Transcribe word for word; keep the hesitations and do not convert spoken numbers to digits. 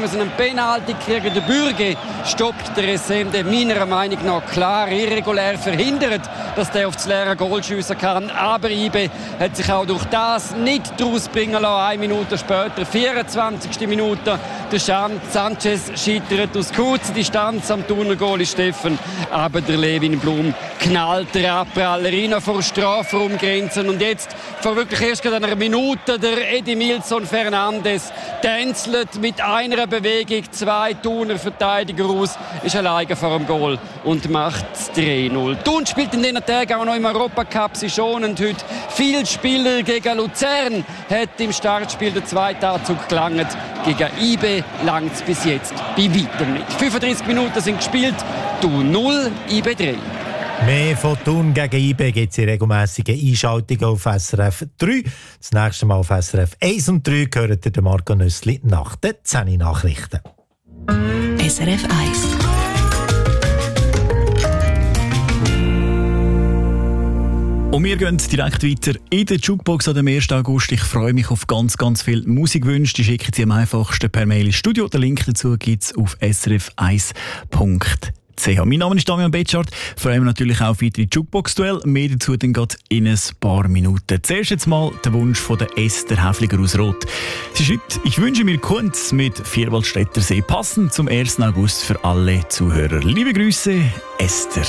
müssen einen Penalty kriegen. Der Bürger stoppt der Resende meiner Meinung nach klar irregulär, verhindert, dass der auf das leere Goal schiessen kann. Aber Ibe hat sich auch durch das nicht daraus bringen lassen. Eine Minute später, vierundzwanzigste Minute, der Sanchez scheitert aus kurzer Distanz am Tunnelgoal Steffen. Aber der Levin Blum knallt der Abpraller rein vor Strafraumgrenzen. Und jetzt, vor wirklich erst gerade einer Minute, der Edimilson Fernandes tänzelt mit einer Bewegung zwei Thuner Verteidiger aus, ist alleine vor dem Goal und macht das drei null. Thun spielt in diesen Tagen auch noch im Europacup. Sie schonend heute viele Spieler gegen Luzern. Hat im Startspiel der zweite Anzug gelangt. Gegen I B langt es bis jetzt bei weitem nicht. fünfunddreissig Minuten sind gespielt. Thun null, I B drei. Mehr von Thun gegen I B gibt es in regelmässigen Einschaltungen auf S R F drei. Das nächste Mal auf S R F eins und drei gehört ihr Marco Nüssli nach den zehn Nachrichten. S R F eins. Und wir gehen direkt weiter in der Jukebox am ersten August. Ich freue mich auf ganz, ganz viele Musikwünsche. Die schicken Sie am einfachsten per Mail ins Studio. Den Link dazu gibt es auf s r f eins punkt c h. Mein Name ist Damian Betschart. Freuen wir natürlich auch auf weitere Jukebox-Duell. Mehr dazu dann gerade in ein paar Minuten. Zuerst jetzt mal der Wunsch von der Esther Häfliger aus Roth. Sie schreibt, ich wünsche mir Kunz mit Vierwaldstätter See passend zum ersten August für alle Zuhörer. Liebe Grüße, Esther.